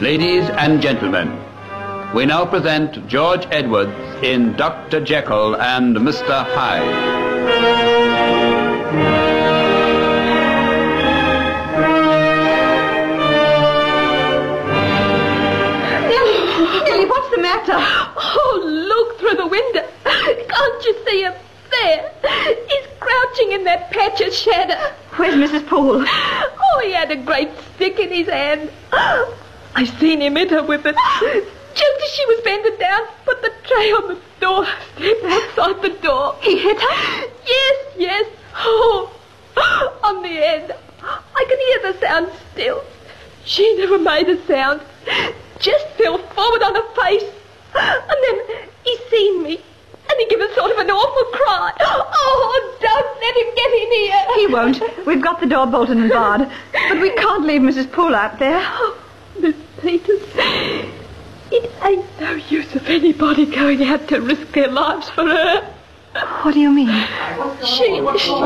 Ladies and gentlemen, we now present George Edwards in Dr. Jekyll and Mr. Hyde. Nellie, what's the matter? Oh, look through the window. Can't you see him? There. He's crouching in that patch of shadow. Where's Mrs. Poole? Oh, he had a great stick in his hand. I seen him hit her with it. Just as she was bending down, put the tray on the doorstep outside the door. He hit her? Yes. Oh, on the end. I can hear the sound still. She never made a sound. Just fell forward on her face. And then he seen me. And he gave a sort of an awful cry. Oh, don't let him get in here. He won't. We've got the door bolted and barred. But we can't leave Mrs. Poole out there. Oh, Miss Peters, it ain't no use of anybody going out to risk their lives for her. What do you mean? She he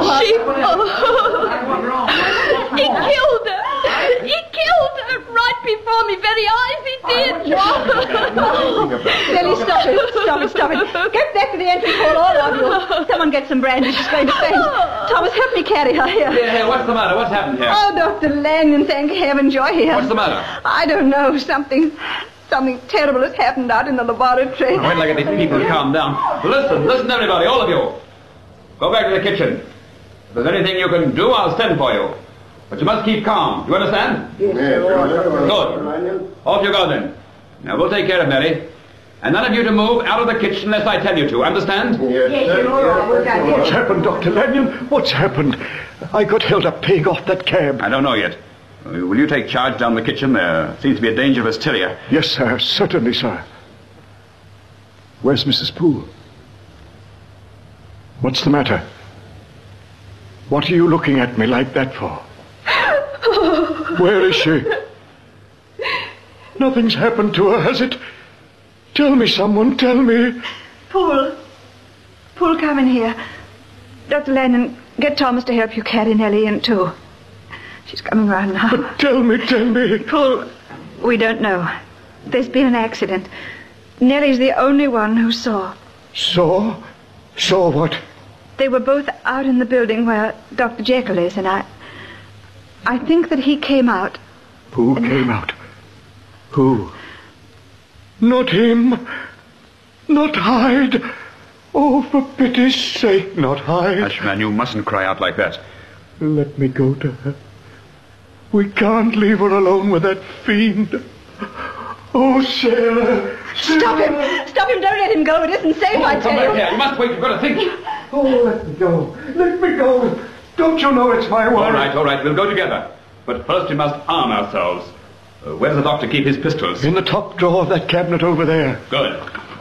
killed her. He killed her right before me very eyes, he did. Nellie, stop it. Get back to the entry hall, all of you. Someone get some brandy. She's going to faint. Thomas, help me carry her here. Here, what's the matter? What's happened here? Oh, Dr. Lanyon, thank heaven you're here. What's the matter? I don't know. Something terrible has happened out in the laboratory. Wait till I get these people to calm down. Listen, everybody, all of you. Go back to the kitchen. If there's anything you can do, I'll send for you. But you must keep calm. You understand? Yes, sir. Good. Off you go then. Now, we'll take care of Mary. And none of you to move out of the kitchen unless I tell you to. Understand? Yes, sir. What's happened, Dr. Lanyon? What's happened? I got held up paying off that cab. I don't know yet. Will you take charge down the kitchen? There seems to be a danger of hysteria. Yes, sir. Certainly, sir. Where's Mrs. Poole? What's the matter? What are you looking at me like that for? Where is she? Nothing's happened to her, has it? Tell me, someone, tell me. Poole, come in here. Dr. Lanyon, get Thomas to help you carry Nellie in, too. She's coming round now. But tell me. Poole, we don't know. There's been an accident. Nellie's the only one who saw. Saw? Saw what? They were both out in the building where Dr. Jekyll is, and I think that he came out. Who came out? Who? Not him. Not Hyde. Oh, for pity's sake, not Hyde. Hush, man, you mustn't cry out like that. Let me go to her. We can't leave her alone with that fiend. Oh, Sarah. Stop him! Don't let him go. It isn't safe, I tell Come you. back here. You must wait. You've got to think. Oh, let me go. Let me go. Don't you know it's my word? All right. We'll go together. But first we must arm ourselves. Where does the doctor keep his pistols? In the top drawer of that cabinet over there. Good.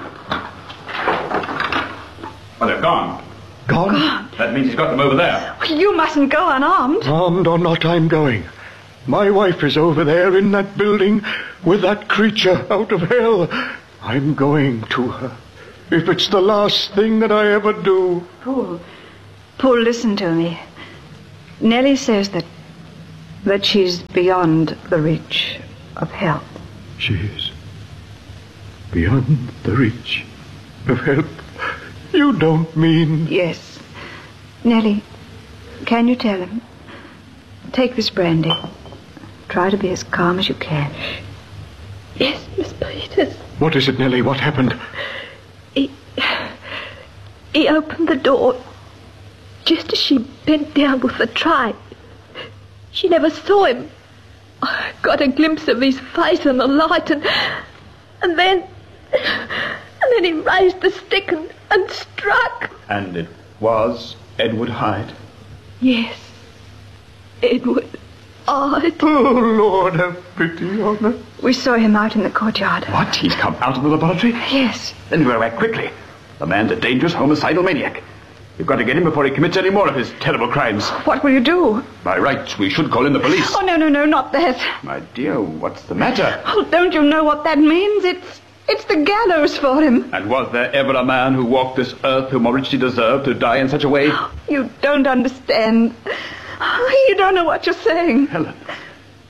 Well, they're gone. Gone? That means he's got them over there. You mustn't go unarmed. Armed or not, I'm going. My wife is over there in that building with that creature out of hell. I'm going to her. If it's the last thing that I ever do. Poole, listen to me. Nellie says that she's beyond the reach of help. She is beyond the reach of help. You don't mean... Yes. Nellie, can you tell him? Take this brandy. Try to be as calm as you can. Yes, Miss Peters. What is it, Nellie? What happened? He opened the door just as she bent down with the tray. She never saw him. I got a glimpse of his face in the light, and then he raised the stick and struck. And it was Edward Hyde? Yes, Edward Hyde. Oh, Lord, have pity on her. We saw him out in the courtyard. What? He's come out of the laboratory? Yes. Then we'll act quickly. The man's a dangerous homicidal maniac. We've got to get him before he commits any more of his terrible crimes. What will you do? By rights, we should call in the police. Oh, no, not that. My dear, what's the matter? Oh, don't you know what that means? It's the gallows for him. And was there ever a man who walked this earth who more richly deserved to die in such a way? You don't understand. You don't know what you're saying. Helen,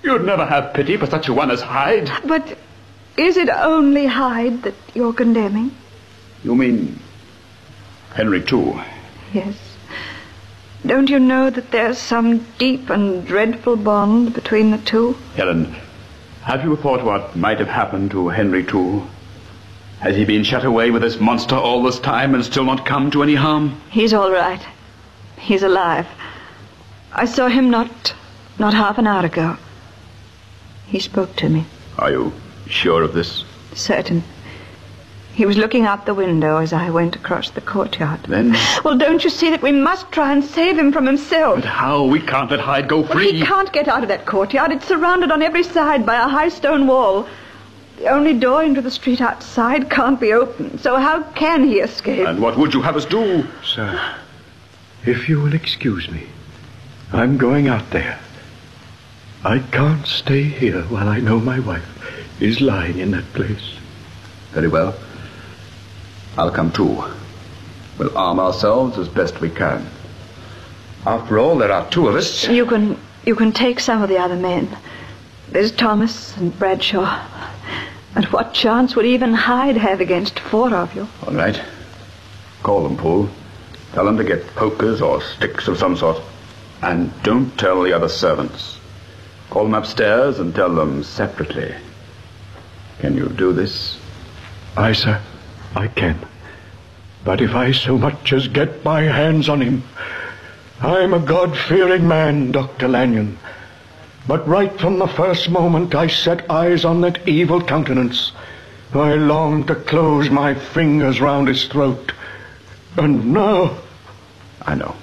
You'd never have pity for such a one as Hyde. But is it only Hyde that you're condemning? You mean Henry too? Yes. Don't you know that there's some deep and dreadful bond between the two? Helen, have you thought what might have happened to Henry too? Has he been shut away with this monster all this time and still not come to any harm? He's all right. He's alive. I saw him not half an hour ago. He spoke to me. Are you sure of this? Certain. He was looking out the window as I went across the courtyard. Then? Well, don't you see that we must try and save him from himself? But how? We can't let Hyde go free. Well, he can't get out of that courtyard. It's surrounded on every side by a high stone wall. The only door into the street outside can't be opened. So how can he escape? And what would you have us do? Sir, if you will excuse me, I'm going out there. I can't stay here while I know my wife is lying in that place. Very well. I'll come too. We'll arm ourselves as best we can. After all, there are two of us. You can take some of the other men. There's Thomas and Bradshaw. And what chance would even Hyde have against 4 of you? All right. Call them, Poole. Tell them to get pokers or sticks of some sort. And don't tell the other servants. Call them upstairs and tell them separately. Can you do this? Aye, sir, I can. But if I so much as get my hands on him, I'm a God-fearing man, Dr. Lanyon. But right from the first moment I set eyes on that evil countenance, I longed to close my fingers round his throat. And now... I know.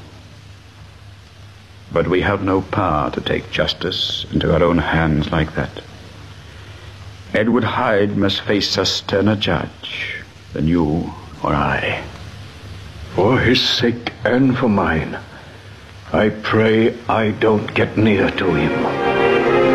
But we have no power to take justice into our own hands like that. Edward Hyde must face a sterner judge than you or I. For his sake and for mine, I pray I don't get near to him.